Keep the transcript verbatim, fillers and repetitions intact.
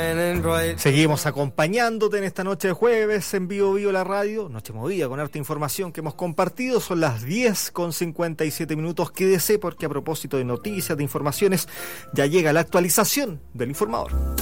Seguimos acompañándote en esta noche de jueves en Vivo Vivo la Radio, noche movida con harta información que hemos compartido. Son las diez con cincuenta y siete minutos. Quédese porque a propósito de noticias, de informaciones, ya llega la actualización del informador.